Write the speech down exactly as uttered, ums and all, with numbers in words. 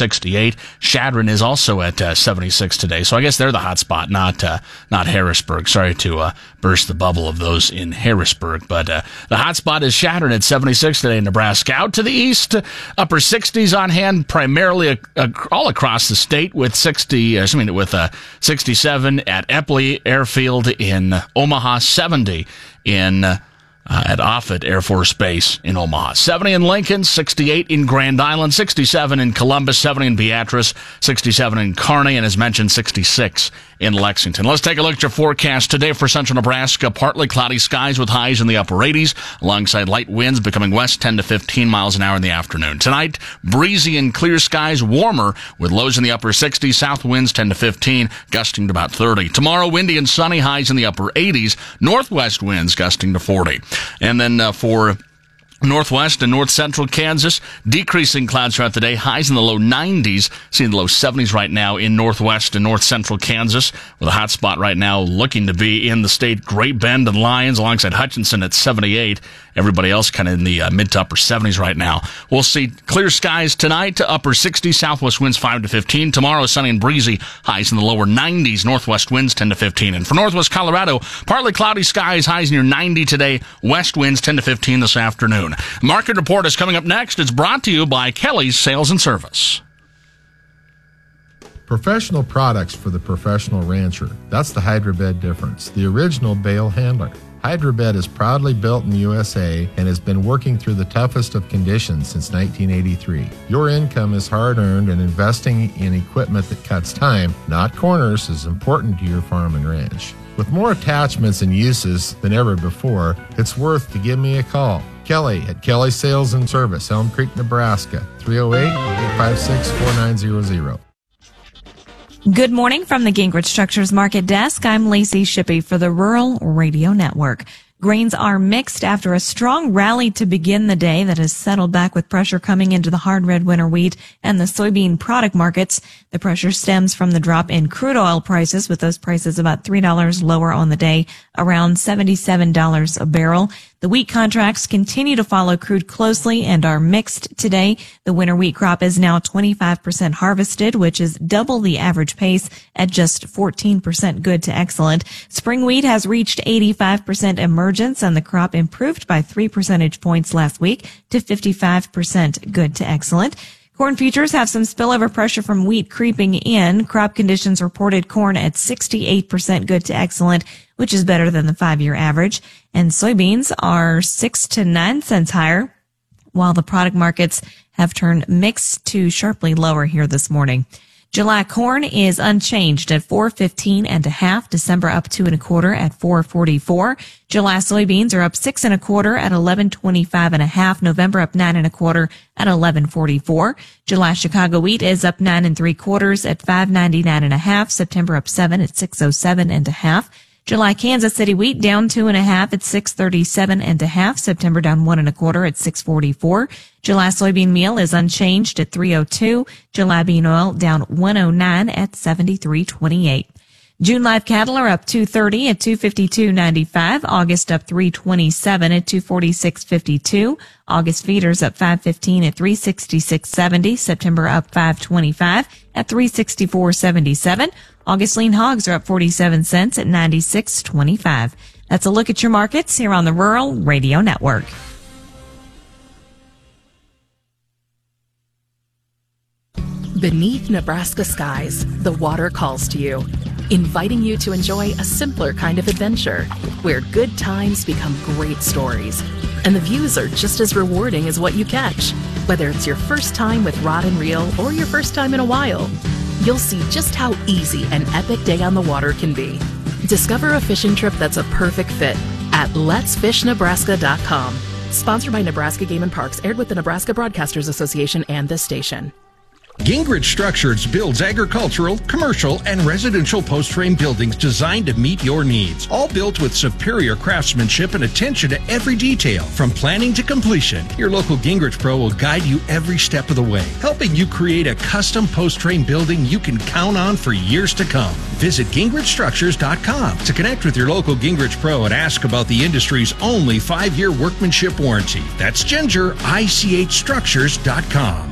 sixty-eight. Chadron is also at uh, seventy-six today. So I guess they're the hot spot, not uh, not Harrisburg. Sorry to uh, burst the bubble of those in Harrisburg. But uh, the hot spot is Chadron at seventy-six today in Nebraska. Out to the east, upper sixties on hand, primarily uh, uh, all across the state with sixty, uh, I mean, with uh, sixty-seven at Epley Airfield in Omaha, seventy in uh, Uh, at Offutt Air Force Base in Omaha. seventy in Lincoln, sixty-eight in Grand Island, sixty-seven in Columbus, seventy in Beatrice, sixty-seven in Kearney, and as mentioned, sixty-six in Lexington. Let's take a look at your forecast today for central Nebraska. Partly cloudy skies with highs in the upper eighties, alongside light winds becoming west ten to fifteen miles an hour in the afternoon. Tonight, breezy and clear skies, warmer with lows in the upper sixties, south winds ten to fifteen, gusting to about thirty. Tomorrow, windy and sunny, highs in the upper eighties, northwest winds gusting to forty. And then uh, for northwest and north central Kansas, decreasing clouds throughout the day, highs in the low nineties, seeing the low seventies right now in northwest and north central Kansas, with a hot spot right now looking to be in the state, Great Bend and Lyons, alongside Hutchinson at seventy-eight. Everybody else kind of in the uh, mid to upper seventies right now. We'll see clear skies tonight to upper sixties, southwest winds five to fifteen. Tomorrow, sunny and breezy, highs in the lower nineties, northwest winds ten to fifteen. And for northwest Colorado, partly cloudy skies, highs near ninety today, west winds ten to fifteen this afternoon. Market Report is coming up next. It's brought to you by Kelly's Sales and Service. Professional products for the professional rancher. That's the Hydrobed difference, the original bale handler. Hydrobed is proudly built in the U S A and has been working through the toughest of conditions since nineteen eighty-three. Your income is hard-earned, and investing in equipment that cuts time, not corners, is important to your farm and ranch. With more attachments and uses than ever before, it's worth to give me a call. Kelly at Kelly Sales and Service, Elm Creek, Nebraska, three oh eight, eight five six, four nine zero zero. Good morning from the Gingrich Structures Market Desk. I'm Lacey Shippey for the Rural Radio Network. Grains are mixed after a strong rally to begin the day that has settled back with pressure coming into the hard red winter wheat and the soybean product markets. The pressure stems from the drop in crude oil prices, with those prices about three dollars lower on the day, around seventy-seven dollars a barrel. The wheat contracts continue to follow crude closely and are mixed today. The winter wheat crop is now twenty-five percent harvested, which is double the average pace at just fourteen percent good to excellent. Spring wheat has reached eighty-five percent emergence, and the crop improved by three percentage points last week to fifty-five percent good to excellent. Corn futures have some spillover pressure from wheat creeping in. Crop conditions reported corn at sixty-eight percent good to excellent, which is better than the five-year average. And soybeans are six to nine cents higher, while the product markets have turned mixed to sharply lower here this morning. July corn is unchanged at four fifteen and a half. December up two and a quarter at four forty-four. July soybeans are up six and a quarter at eleven twenty-five and a half. November up nine and a quarter at eleven forty-four. July Chicago wheat is up nine and three quarters at five ninety-nine and a half. September up seven at six oh seven and a half. July Kansas City wheat down two and a half at six thirty-seven and a half. September down one and a quarter at six forty-four. July soybean meal is unchanged at three oh two. July bean oil down one oh nine at seventy-three twenty-eight. June live cattle are up two thirty at two fifty-two ninety-five. August up three twenty-seven at two forty-six fifty-two. August feeders up five fifteen at three sixty-six seventy. September up five twenty-five at three sixty-four seventy-seven. August lean hogs are up forty-seven cents at ninety-six twenty-five. That's a look at your markets here on the Rural Radio Network. Beneath Nebraska skies, the water calls to you, inviting you to enjoy a simpler kind of adventure where good times become great stories. And the views are just as rewarding as what you catch. Whether it's your first time with rod and reel or your first time in a while, you'll see just how easy an epic day on the water can be. Discover a fishing trip that's a perfect fit at lets fish nebraska dot com. Sponsored by Nebraska Game and Parks, aired with the Nebraska Broadcasters Association and this station. Gingrich Structures builds agricultural, commercial, and residential post-frame buildings designed to meet your needs. All built with superior craftsmanship and attention to every detail. From planning to completion, your local Gingrich Pro will guide you every step of the way, helping you create a custom post-frame building you can count on for years to come. Visit gingrich structures dot com to connect with your local Gingrich Pro and ask about the industry's only five-year workmanship warranty. That's Ginger, I C H structures dot com.